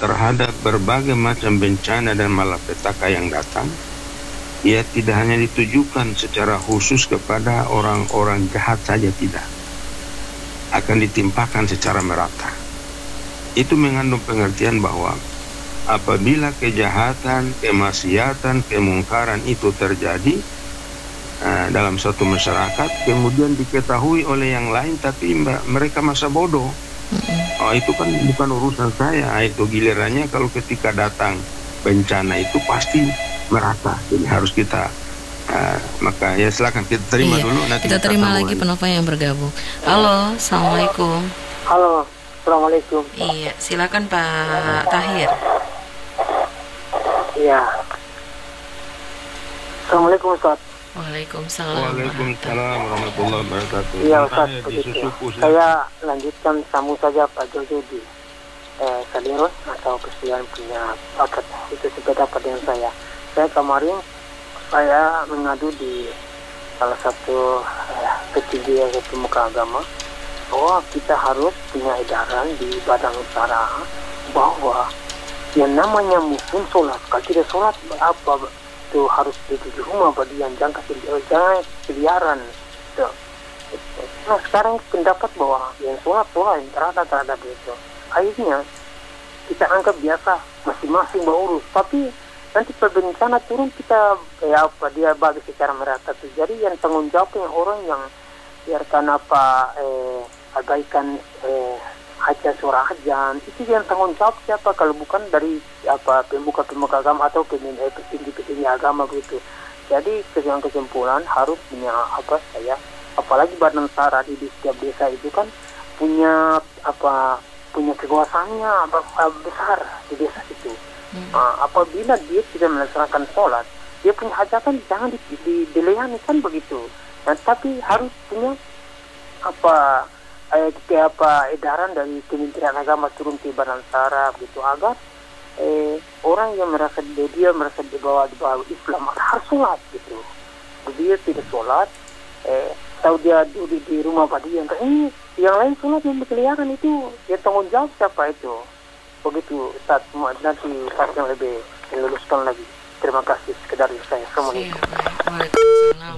terhadap berbagai macam bencana dan malapetaka yang datang, ia tidak hanya ditujukan secara khusus kepada orang-orang jahat saja, tidak. Akan ditimpakan secara merata. Itu mengandung pengertian bahwa apabila kejahatan, kemaksiatan, kemungkaran itu terjadi dalam suatu masyarakat, kemudian diketahui oleh yang lain, tapi mereka masa bodoh. Itu kan bukan urusan saya. Itu gilirannya kalau ketika datang bencana itu pasti merata. Jadi harus kita maka ya silakan kita terima dulu. Nanti kita terima lagi penelpon yang bergabung. Halo, assalamualaikum. Halo, assalamualaikum. Iya, silakan Pak Tahir. Iya. Assalamualaikum Ustaz. Waalaikumsalam. Waalaikumsalam warahmatullahi wabarakatuh. Iya Ustaz, begitu. Saya lanjutkan sambung saja Pak Jojo di Kaliros atau kesilian punya paket itu sepeda dengan saya. Saya kemarin saya mengadu di salah satu petinggi atau pemuka agama bahwa kita harus punya edaran di Badan Usaha bahwa yang namanya muslim sholat, kalau tidak sholat apa itu harus di rumah bagi yang jangan keliaran. Nah sekarang pendapat bahwa yang sholat yang terhadap itu akhirnya kita anggap biasa masing-masing berurus, tapi nanti bencana turun kita dia bagi secara merata tuh. Jadi yang tanggung jawabnya orang yang biarkan abaikan aja suara ajan, itu yang tanggung jawab siapa kalau bukan dari pemuka agama atau petinggi agama begitu. Jadi kesimpulan harus punya apalagi Badan Usaha di setiap desa itu kan punya kekuasaannya besar di desa itu. Apabila dia tidak melaksanakan sholat, dia punya hajatan jangan dilayani kan begitu. Nah, tapi harus punya edaran dari Kementerian Agama turun ke Badan Usaha begitu agar orang yang merasa di bawah Islam harus sholat gitu. Dia tidak sholat, atau dia duduk di rumah dia yang lain sholat yang berkeliaran itu dia tanggung jawab siapa itu. Begitu Ustaz, nanti Ustaz yang lebih meluluskan lagi. Terima kasih sekedar saya. Assalamualaikum. Waalaikumsalam.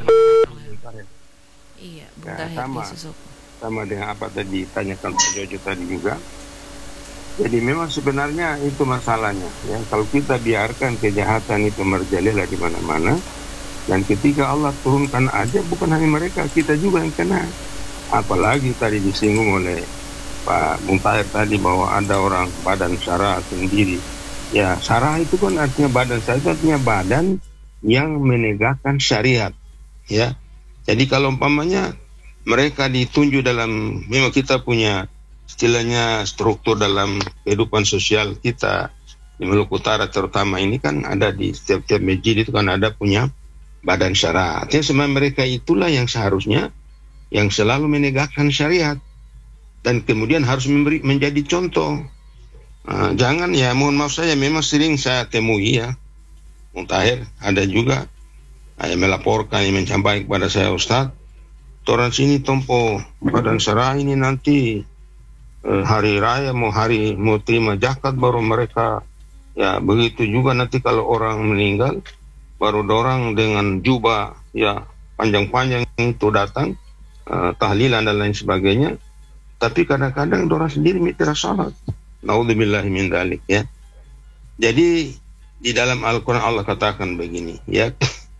Iya, Bung Tahir sama dengan apa tadi ditanyakan Pak Jojo tadi juga. Jadi memang sebenarnya itu masalahnya ya, kalau kita biarkan kejahatan itu merajalela di mana-mana, dan ketika Allah turunkan aja bukan hanya mereka, kita juga yang kena. Apalagi tadi disinggung oleh Pak Bung Tahir tadi bahwa ada orang badan syara sendiri. Ya, syara itu kan artinya badan syara itu artinya badan yang menegakkan syariat. Ya, jadi kalau umpamanya mereka ditunjuk dalam, memang kita punya istilahnya struktur dalam kehidupan sosial kita di Maluku Utara terutama ini kan ada di setiap masjid itu kan ada punya badan syara. Artinya sebenarnya mereka itulah yang seharusnya yang selalu menegakkan syariat. Dan kemudian harus menjadi contoh. Jangan ya, mohon maaf saya memang sering saya temui ya, Bung Tahir, ada juga yang melaporkan, yang mencapai kepada saya, Ustaz, orang sini tompo badan syara ini nanti hari raya mau terima zakat baru mereka ya, begitu juga nanti kalau orang meninggal baru dorang dengan jubah ya panjang-panjang itu datang tahlilan dan lain sebagainya. Tapi kadang-kadang orang sendiri tidak salat. Naudzubillahi min dzalik ya. Jadi di dalam Al-Qur'an Allah katakan begini ya.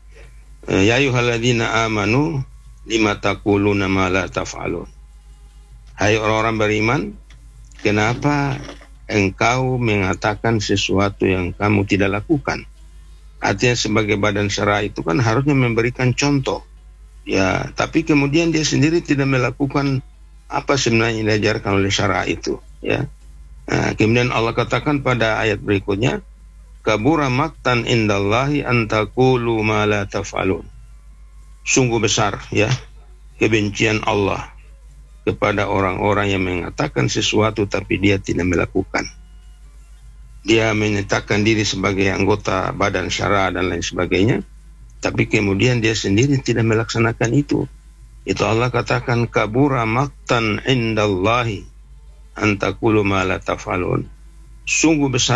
Ya ayyuhalladzina amanu lima taquluna ma la taf'alun. Hai orang-orang beriman, kenapa engkau mengatakan sesuatu yang kamu tidak lakukan? Artinya sebagai badan syara itu kan harusnya memberikan contoh. Ya, tapi kemudian dia sendiri tidak melakukan apa sebenarnya yang diajarkan oleh syara itu ya. Kemudian Allah katakan pada ayat berikutnya, kabura maktan indallahi an taqulu ma la taf'alun. Sungguh besar ya kebencian Allah kepada orang-orang yang mengatakan sesuatu tapi dia tidak melakukan. Dia menyatakan diri sebagai anggota badan syara dan lain sebagainya, tapi kemudian dia sendiri tidak melaksanakan itu. Itu Allah katakan kabura maktan indallahi an taqulu ma la taf'alun. Sungguh besar